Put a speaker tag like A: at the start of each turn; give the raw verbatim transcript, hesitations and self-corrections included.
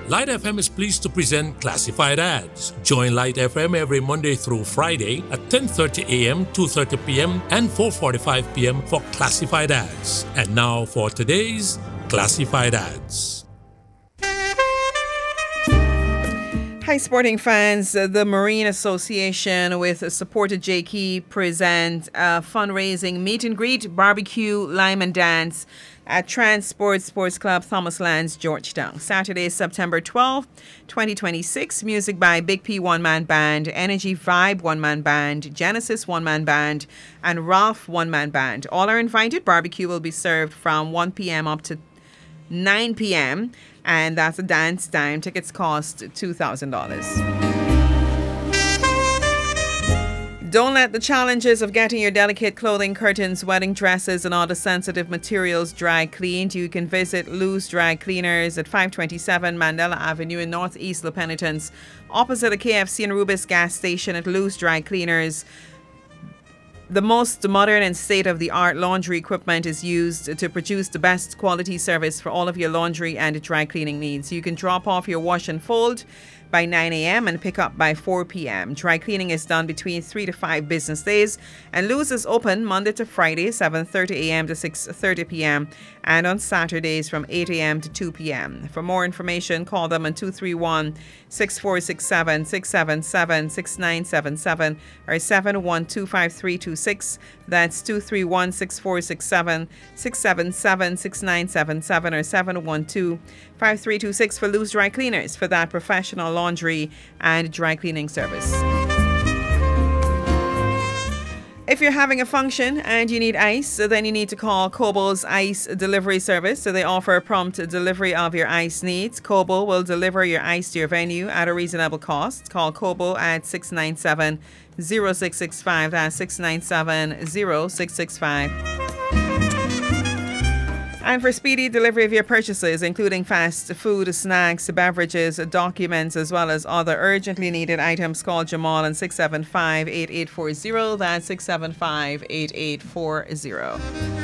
A: Light F M is pleased to present Classified Ads. Join Light F M every Monday through Friday at ten thirty a.m., two thirty p.m., and four forty-five p.m. for Classified Ads. And now for today's Classified Ads.
B: Hi, sporting fans. The Marine Association with support of J Key present a fundraising meet and greet, barbecue, lime and dance at Transport Sports Club, Thomas Lands, Georgetown. Saturday, September twelfth, twenty twenty-six. Music by Big P One Man Band, Energy Vibe One Man Band, Genesis One Man Band, and Ralph One Man Band. All are invited. Barbecue will be served from one p.m. up to nine p.m. and that's a dance time. Tickets cost two thousand dollars. Don't let the challenges of getting your delicate clothing, curtains, wedding dresses, and other sensitive materials dry cleaned. You can visit Lou's Dry Cleaners at five twenty-seven Mandela Avenue in Northeast La Penitence, opposite the K F C and Rubis gas station. At Lou's Dry Cleaners, the most modern and state-of-the-art laundry equipment is used to produce the best quality service for all of your laundry and dry cleaning needs. You can drop off your wash and fold by nine a.m. and pick up by four p.m. Dry cleaning is done between three to five business days, and Lou's is open Monday to Friday, seven thirty a.m. to six thirty p.m. and on Saturdays from eight a.m. to two p.m. For more information, call them on two three one, six four six seven, six seven seven, six nine seven seven or seven one two, five three two six. That's two three one, six four six seven, six seven seven, six nine seven seven or seven one two, five three two six for Lou's Dry Cleaners for that professional laundry and dry cleaning service. If you're having a function and you need ice, then you need to call Kobo's Ice Delivery Service. So they offer a prompt delivery of your ice needs. Kobo will deliver your ice to your venue at a reasonable cost. Call Kobo at six nine seven, zero six six five. That's six nine seven, zero six six five. And for speedy delivery of your purchases, including fast food, snacks, beverages, documents, as well as other urgently needed items, call Jamal on six seven five, eight eight four zero. That's six seven five, eight eight four zero.